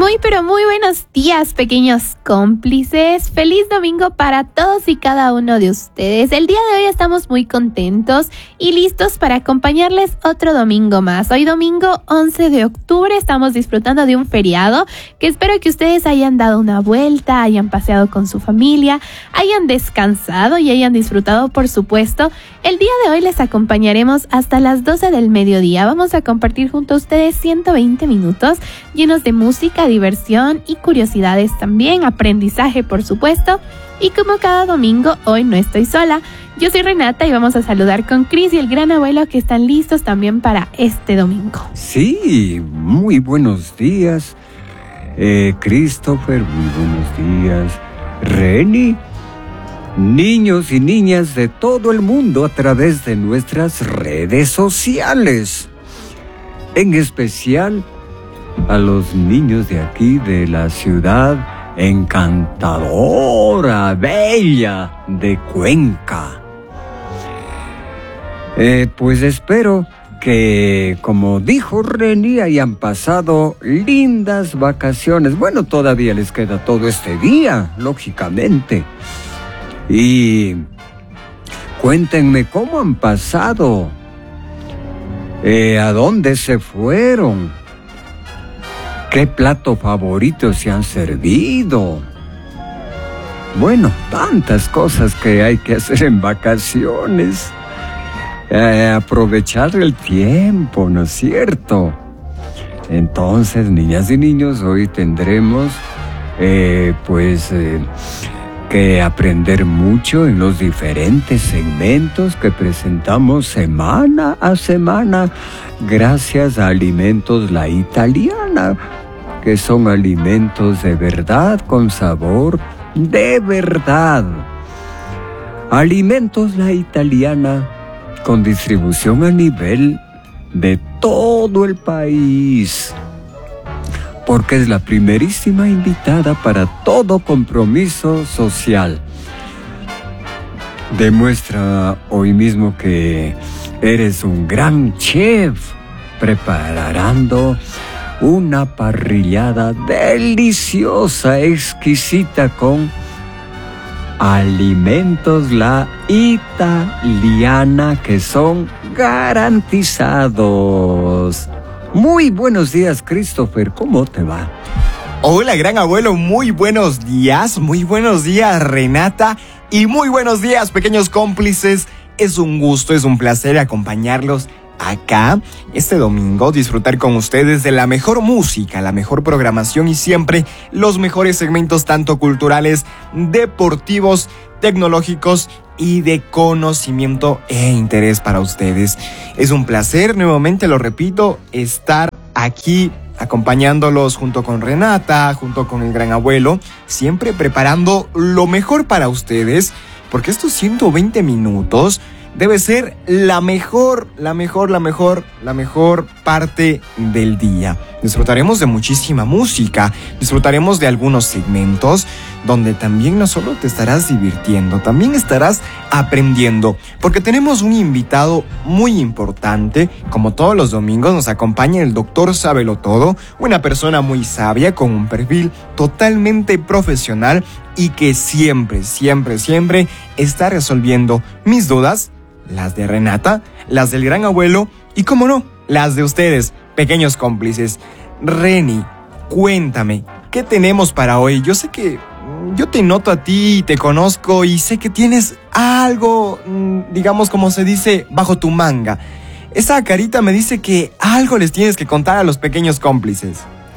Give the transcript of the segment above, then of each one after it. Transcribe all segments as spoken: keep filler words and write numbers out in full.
Muy pero muy buenos días, pequeños cómplices. Feliz domingo para todos y cada uno de ustedes. El día de hoy estamos muy contentos y listos para acompañarles otro domingo más. Hoy domingo once de octubre estamos disfrutando de un feriado que espero que ustedes hayan dado una vuelta, hayan paseado con su familia, hayan descansado y hayan disfrutado, por supuesto. El día de hoy les acompañaremos hasta las doce del mediodía. Vamos a compartir junto a ustedes ciento veinte minutos llenos de música, diversión y curiosidades también, aprendizaje por supuesto. Y como cada domingo, hoy no estoy sola. Yo soy Renata y vamos a saludar con Chris y el gran abuelo que están listos también para este domingo. Sí, muy buenos días, eh, Christopher, muy buenos días, Reni, niños y niñas de todo el mundo a través de nuestras redes sociales. En especial a los niños de aquí, de la ciudad encantadora, bella de Cuenca. Eh, pues espero que, como dijo Reni, hayan pasado lindas vacaciones. Bueno, todavía les queda todo este día, lógicamente. Y cuéntenme cómo han pasado, eh, a dónde se fueron. ¿Qué plato favorito se han servido? Bueno, tantas cosas que hay que hacer en vacaciones. Eh, aprovechar el tiempo, ¿no es cierto? Entonces, niñas y niños, hoy tendremos eh, pues eh, que aprender mucho en los diferentes segmentos que presentamos semana a semana, gracias a Alimentos La Italiana, que son alimentos de verdad, con sabor de verdad. Alimentos La Italiana, con distribución a nivel de todo el país, porque es la primerísima invitada para todo compromiso social. Demuestra hoy mismo que eres un gran chef, preparando una parrillada deliciosa, exquisita con Alimentos La Italiana, que son garantizados. Muy buenos días, Christopher, ¿cómo te va? Hola, gran abuelo, muy buenos días, muy buenos días, Renata, y muy buenos días, pequeños cómplices. Es un gusto, es un placer acompañarlos acá este domingo, disfrutar con ustedes de la mejor música, la mejor programación y siempre los mejores segmentos, tanto culturales, deportivos, tecnológicos y de conocimiento e interés para ustedes. Es un placer, nuevamente lo repito, estar aquí acompañándolos junto con Renata, junto con el gran abuelo, siempre preparando lo mejor para ustedes, porque estos ciento veinte minutos debe ser la mejor, la mejor, la mejor, la mejor parte del día. Disfrutaremos de muchísima música, disfrutaremos de algunos segmentos donde también no solo te estarás divirtiendo, también estarás aprendiendo, porque tenemos un invitado muy importante. Como todos los domingos nos acompaña el doctor Sabelotodo, una persona muy sabia con un perfil totalmente profesional y que siempre, siempre, siempre está resolviendo mis dudas, las de Renata, las del gran abuelo y, cómo no, las de ustedes, pequeños cómplices. Reni, cuéntame, ¿qué tenemos para hoy? Yo sé que yo te noto a ti, te conozco y sé que tienes algo, digamos como se dice, bajo tu manga. Esa carita me dice que algo les tienes que contar a los pequeños cómplices.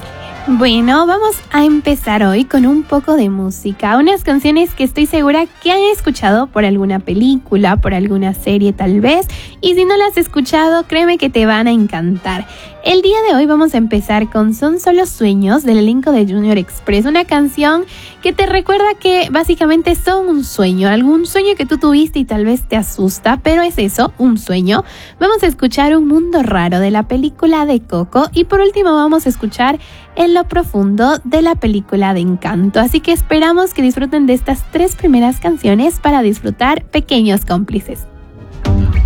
Bueno, vamos a empezar hoy con un poco de música, unas canciones que estoy segura que han escuchado por alguna película, por alguna serie tal vez, y si no las has escuchado, créeme que te van a encantar. El día de hoy vamos a empezar con Son Solo Sueños del elenco de Junior Express, una canción que te recuerda que básicamente son un sueño, algún sueño que tú tuviste y tal vez te asusta, pero es eso, un sueño. Vamos a escuchar Un Mundo Raro de la película de Coco y por último vamos a escuchar En lo Profundo de la película de Encanto. Así que esperamos que disfruten de estas tres primeras canciones para disfrutar, pequeños cómplices.